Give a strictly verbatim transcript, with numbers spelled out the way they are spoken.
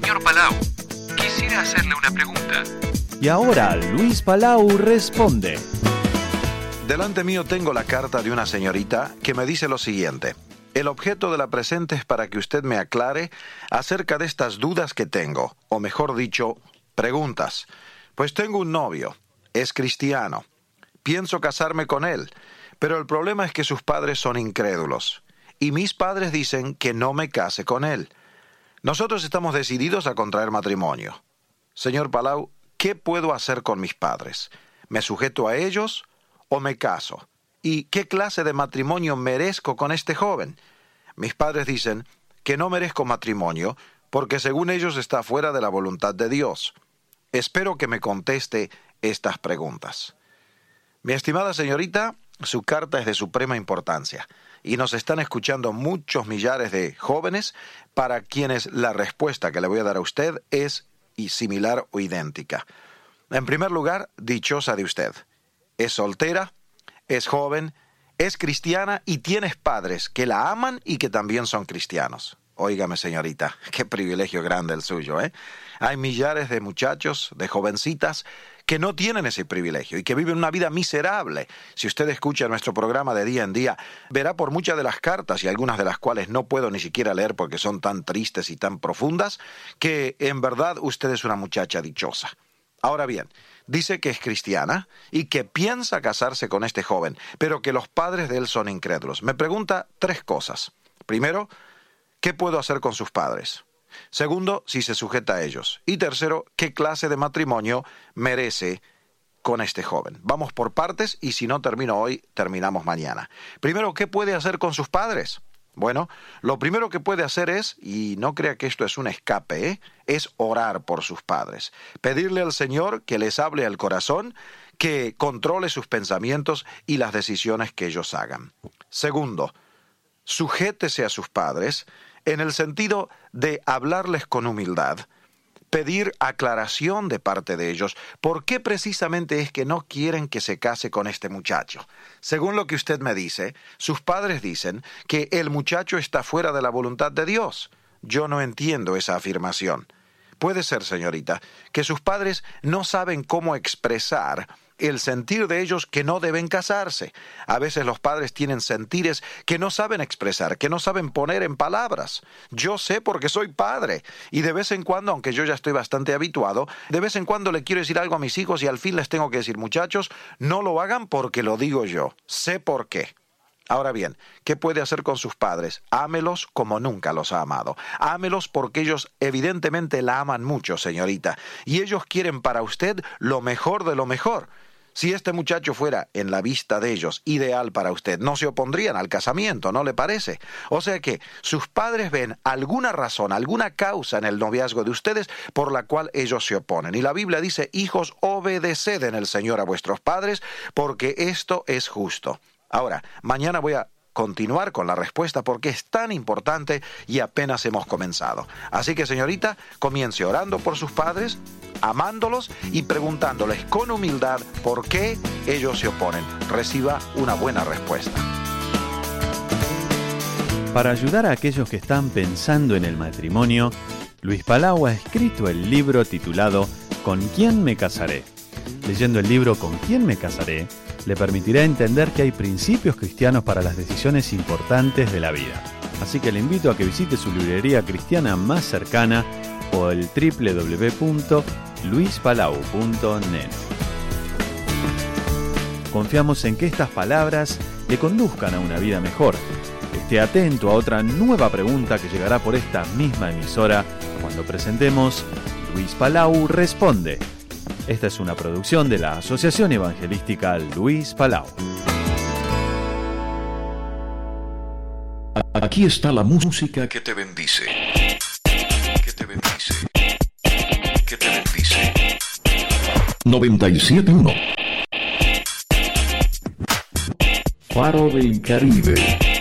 Señor Palau, quisiera hacerle una pregunta. Y ahora Luis Palau responde. Delante mío tengo la carta de una señorita que me dice lo siguiente. El objeto de la presente es para que usted me aclare acerca de estas dudas que tengo, o mejor dicho, preguntas. Pues tengo un novio, es cristiano. Pienso casarme con él, pero el problema es que sus padres son incrédulos. Y mis padres dicen que no me case con él. Nosotros estamos decididos a contraer matrimonio. Señor Palau, ¿qué puedo hacer con mis padres? ¿Me sujeto a ellos o me caso? ¿Y qué clase de matrimonio merezco con este joven? Mis padres dicen que no merezco matrimonio porque según ellos está fuera de la voluntad de Dios. Espero que me conteste estas preguntas. Mi estimada señorita, su carta es de suprema importancia y nos están escuchando muchos millares de jóvenes para quienes la respuesta que le voy a dar a usted es y similar o idéntica. En primer lugar, dichosa de usted. Es soltera, es joven, es cristiana y tienes padres que la aman y que también son cristianos. Óigame, señorita, qué privilegio grande el suyo, ¿eh? Hay millares de muchachos, de jovencitas, que no tienen ese privilegio y que viven una vida miserable. Si usted escucha nuestro programa de día en día, verá por muchas de las cartas, y algunas de las cuales no puedo ni siquiera leer porque son tan tristes y tan profundas, que en verdad usted es una muchacha dichosa. Ahora bien, dice que es cristiana y que piensa casarse con este joven, pero que los padres de él son incrédulos. Me pregunta tres cosas. Primero, ¿qué puedo hacer con sus padres? Segundo, si se sujeta a ellos. Y tercero, ¿qué clase de matrimonio merece con este joven? Vamos por partes y si no termino hoy, terminamos mañana. Primero, ¿qué puede hacer con sus padres? Bueno, lo primero que puede hacer es, y no crea que esto es un escape, ¿eh? es orar por sus padres. Pedirle al Señor que les hable al corazón, que controle sus pensamientos y las decisiones que ellos hagan. Segundo, sujétese a sus padres en el sentido de hablarles con humildad, pedir aclaración de parte de ellos. ¿Por qué precisamente es que no quieren que se case con este muchacho? Según lo que usted me dice, sus padres dicen que el muchacho está fuera de la voluntad de Dios. Yo no entiendo esa afirmación. Puede ser, señorita, que sus padres no saben cómo expresar el sentir de ellos que no deben casarse. A veces los padres tienen sentires que no saben expresar, que no saben poner en palabras. Yo sé porque soy padre y de vez en cuando, aunque yo ya estoy bastante habituado, de vez en cuando le quiero decir algo a mis hijos y al fin les tengo que decir, muchachos, no lo hagan porque lo digo yo. Sé por qué. Ahora bien, ¿qué puede hacer con sus padres? Ámelos como nunca los ha amado. Ámelos porque ellos evidentemente la aman mucho, señorita, y ellos quieren para usted lo mejor de lo mejor. Si este muchacho fuera, en la vista de ellos, ideal para usted, no se opondrían al casamiento, ¿no le parece? O sea que sus padres ven alguna razón, alguna causa en el noviazgo de ustedes por la cual ellos se oponen. Y la Biblia dice, hijos, obedeced en el Señor a vuestros padres, porque esto es justo. Ahora, mañana voy a continuar con la respuesta porque es tan importante y apenas hemos comenzado. Así que, señorita, comience orando por sus padres, amándolos y preguntándoles con humildad por qué ellos se oponen. Reciba una buena respuesta. Para ayudar a aquellos que están pensando en el matrimonio, Luis Palau ha escrito el libro titulado ¿Con quién me casaré? Leyendo el libro ¿Con quién me casaré?, le permitirá entender que hay principios cristianos para las decisiones importantes de la vida. Así que le invito a que visite su librería cristiana más cercana o el doble u doble u doble u punto luis palau punto net. Confiamos en que estas palabras le conduzcan a una vida mejor. Esté atento a otra nueva pregunta que llegará por esta misma emisora cuando presentemos Luis Palau Responde. Esta es una producción de la Asociación Evangelística Luis Palau. Aquí está la música que te bendice. Que te bendice. Que te bendice. noventa y siete punto uno Faro del Caribe.